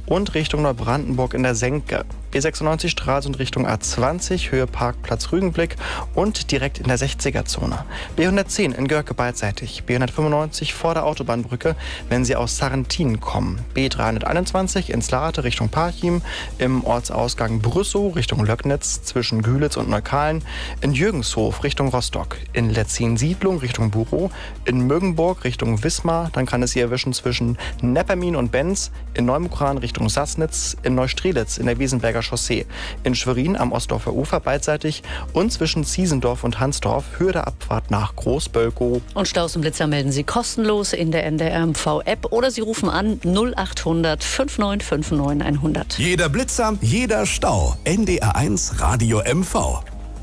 und Richtung Neubrandenburg in der Senke. B96 Stralsund Richtung A20, Höhe Parkplatz Rügenblick und direkt in der 60er-Zone. B110 in Görke beidseitig, B195 vor der Autobahnbrücke, wenn Sie aus Sarrentin kommen. B321 ins Late Richtung Parchim, im Ortsausgang Brüssow Richtung Löcknitz zwischen Gühlitz und Neukalen, in Jürgenshof Richtung Rostock, in Letzin-Siedlung Richtung Buchow, in Mögenburg Richtung Wismar, dann kann es Sie erwischen zwischen Neppermin und Benz, in Neumukran Richtung Sassnitz, in Neustrelitz in der Wiesenberger Chaussee, in Schwerin am Ostdorfer Ufer beidseitig und zwischen Ziesendorf und Hansdorf Höhe der Abfahrt nach Großbölkow. Und Staus und Blitzer melden Sie kostenlos in der NDR-MV-App oder Sie rufen an 0800 5959 100. Jeder Blitzer, jeder Stau. NDR1 Radio MV.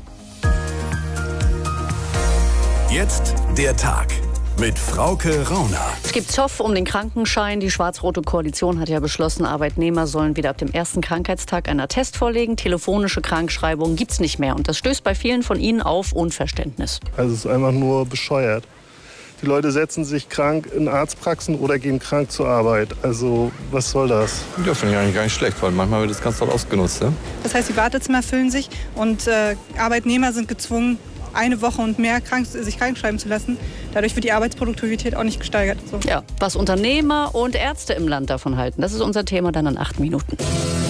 Jetzt der Tag mit Frauke Rauner. Es gibt Zoff um den Krankenschein. Die schwarz-rote Koalition hat ja beschlossen, Arbeitnehmer sollen wieder ab dem ersten Krankheitstag einen Attest vorlegen. Telefonische Krankschreibung gibt's nicht mehr. Und das stößt bei vielen von ihnen auf Unverständnis. Also es ist einfach nur bescheuert. Die Leute setzen sich krank in Arztpraxen oder gehen krank zur Arbeit. Also was soll das? Ja, finde ich eigentlich gar nicht schlecht, weil manchmal wird das ganz toll ausgenutzt. Ne? Das heißt, die Wartezimmer füllen sich und Arbeitnehmer sind gezwungen, eine Woche und mehr sich krankschreiben zu lassen. Dadurch wird die Arbeitsproduktivität auch nicht gesteigert. So. Ja, was Unternehmer und Ärzte im Land davon halten, das ist unser Thema dann in 8 Minuten.